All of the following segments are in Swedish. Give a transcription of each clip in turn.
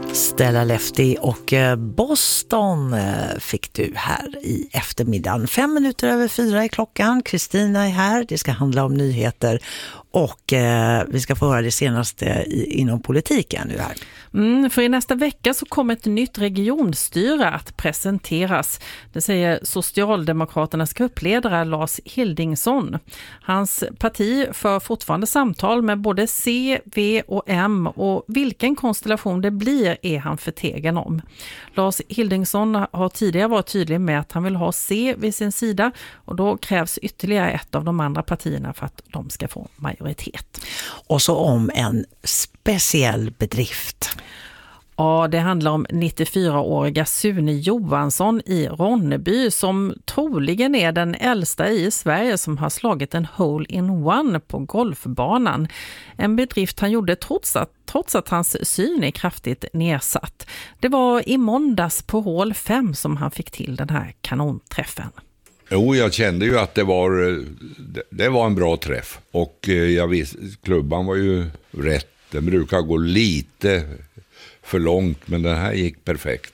Stella Lefty och Boston fick du här i eftermiddagen. 5:05 är klockan. Kristina är här. Det ska handla om nyheter och vi ska få höra det senaste inom politiken nu här. För i nästa vecka så kommer ett nytt regionstyre att presenteras. Det säger Socialdemokraternas gruppledare Lars Hildingsson. Hans parti för fortfarande samtal med både C, V och M och vilken konstellation det blir är han förtegen om. Lars Hildingsson har tidigare varit tydlig med att han vill ha C vid sin sida och då krävs ytterligare ett av de andra partierna för att de ska få majoritet. Och så om en speciell bedrift. Ja, det handlar om 94-åriga Sune Johansson i Ronneby som troligen är den äldsta i Sverige som har slagit en hole-in-one på golfbanan. En bedrift han gjorde trots att hans syn är kraftigt nedsatt. Det var i måndags på hål 5 som han fick till den här kanonträffen. Jo, jag kände ju att det var en bra träff. Och jag visste, klubban var ju rätt. Den brukar gå lite för långt, men den här gick perfekt.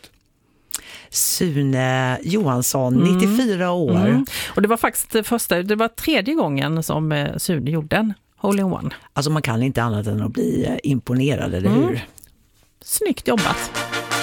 Sune Johansson, 94 år. Och det var faktiskt det var tredje gången som Sune gjorde en hole-in-one. Alltså man kan inte annat än att bli imponerad, eller hur? Snyggt jobbat.